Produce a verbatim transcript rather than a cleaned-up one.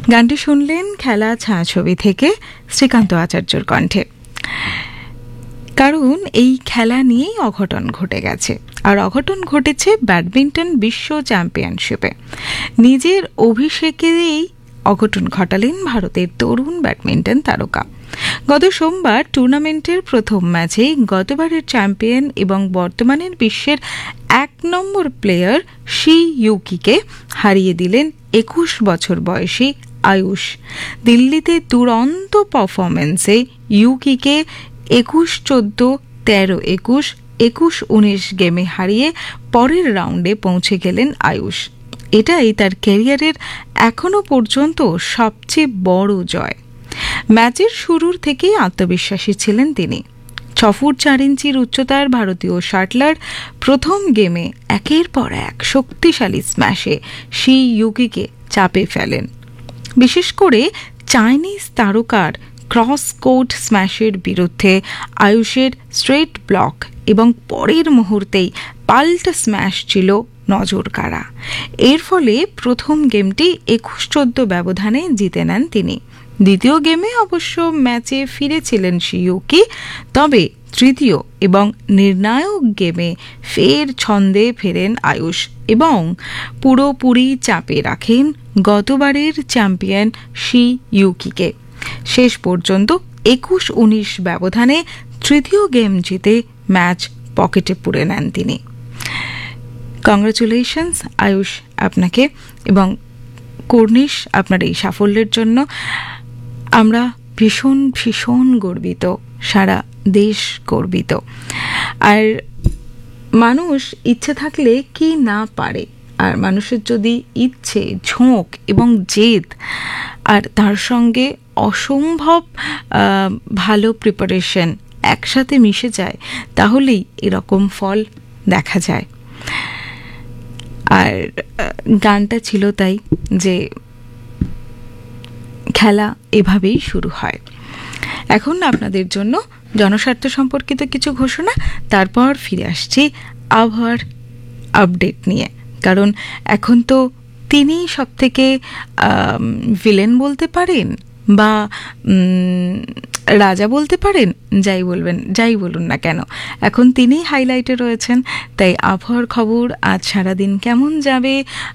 গানটি শুনলেন খেলা ছায়াছবি থেকে শ্রীকান্ত আচার্যর কণ্ঠে। কারণ এই খেলা নিয়েই অঘটন ঘটে গেছে, আর অঘটন ঘটেছে ব্যাডমিন্টন বিশ্ব চ্যাম্পিয়নশিপে। নিজের অভিষেকেই অঘটন ঘটালেন ভারতের তরুণ ব্যাডমিন্টন তারকা। গত সোমবার টুর্নামেন্টের প্রথম ম্যাচেই গতবারের চ্যাম্পিয়ন এবং বর্তমানের বিশ্বের এক নম্বর প্লেয়ার শি ইউকিকে হারিয়ে দিলেন একুশ বছর বয়সী আয়ুষ। দিল্লিতে দুরন্ত পারফরমেন্সে ইউকিকে একুশ চোদ্দ, তেরো একুশ, একুশ উনিশ গেমে হারিয়ে পরের রাউন্ডে পৌঁছে গেলেন আয়ুষ। এটাই তার ক্যারিয়ারের এখনো পর্যন্ত সবচেয়ে বড় জয়। ম্যাচের শুরুর থেকেই আত্মবিশ্বাসী ছিলেন তিনি। ছ ফুট চার ইঞ্চির উচ্চতার ভারতীয় শাটলার প্রথম গেমে একের পর এক শক্তিশালী স্ম্যাশে শি ইউকিকে চাপে ফেলেন। বিশেষ করে চাইনিজ তারকার ক্রস কোর্ট স্ম্যাশের বিরুদ্ধে আয়ুষের স্ট্রেট ব্লক এবং পরের মুহূর্তেই পাল্টা স্ম্যাশ ছিল নজর কাড়া। এর ফলে প্রথম গেমটি একুশ চোদ্দ ব্যবধানে জিতে নেন তিনি। দ্বিতীয় গেমে অবশ্য ম্যাচে ফিরেছিলেন শি ইউকি, তবে তৃতীয় এবং নির্ণায়ক গেমে ফের ছন্দে ফেরেন আয়ুষ এবং পুরোপুরি চাপে রাখেন গতবারের চ্যাম্পিয়ন শি ইউকিকে। শেষ পর্যন্ত একুশ উনিশ ব্যবধানে তৃতীয় গেম জিতে ম্যাচ পকেটে পুরে নেন তিনি। কংগ্রাচুলেশনস আয়ুষ আপনাকে এবং কর্নিশ, আপনার এই সাফল্যের জন্য আমরা ভীষণ ভীষণ গর্বিত, সারা দেশ গর্বিত। আর মানুষ ইচ্ছে থাকলে কি না পারে, আর মানুষের যদি ইচ্ছে, ঝোঁক এবং জেদ আর তার সঙ্গে অসম্ভব ভালো প্রিপারেশন একসাথে মিশে যায়, তাহলেই এরকম ফল দেখা যায়। আর গানটা ছিল তাই, যে খেলা এভাবেই শুরু হয়। এখন আপনাদের জন্য জনস্বার্থ সম্পর্কিত কিছু ঘোষণা, তারপর ফিরে আসছি আবহাওয়ার আপডেট নিয়ে। কারণ এখন তো তিনি সব থেকে ভিলেন বলতে পারেন বা রাজা বলতে পারেন, যাই বলবেন যাই বলুন না কেন, এখন তিনিই হাইলাইটে রয়েছেন। তাই আবহাওয়ার খবর আজ সারাদিন কেমন যাবে,